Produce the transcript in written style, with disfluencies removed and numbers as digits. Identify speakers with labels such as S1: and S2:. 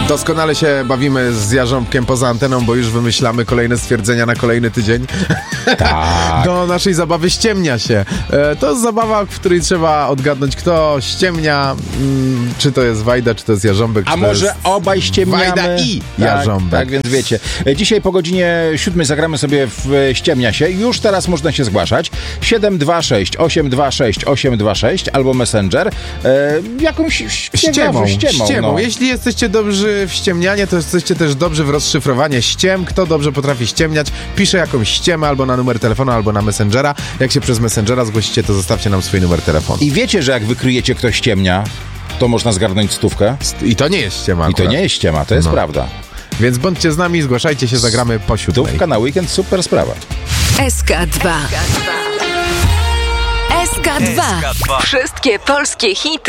S1: Doskonale się bawimy z Jarząbkiem poza anteną, bo już wymyślamy kolejne stwierdzenia na kolejny tydzień.
S2: Tak.
S1: Do naszej zabawy ściemnia się. To jest zabawa, w której trzeba odgadnąć, kto ściemnia, czy to jest Wajda, czy to jest Jarząbek.
S2: A może obaj ściemniamy?
S1: Wajda i Jarząbek.
S2: Tak, więc wiecie. Dzisiaj po godzinie 7 zagramy sobie w Ściemnia się. Już teraz można się zgłaszać. 726 826 826 albo Messenger. Jakąś ściemą. No.
S1: Jeśli jesteście dobrzy w ściemnianie, to jesteście też dobrzy w rozszyfrowanie ściem. Kto dobrze potrafi ściemniać, pisze jakąś ściemę albo na numer telefonu, albo na Messengera. Jak się przez Messengera zgłosicie, to zostawcie nam swój numer telefonu.
S2: I wiecie, że jak wykryjecie, kto ściemnia, to można zgarnąć 100.
S1: I to nie jest ściema akurat.
S2: I to nie jest ściema, to jest prawda.
S1: Więc bądźcie z nami, zgłaszajcie się, zagramy po 7.
S2: 100 na weekend, super sprawa.
S3: SK2. SK2. Wszystkie polskie hity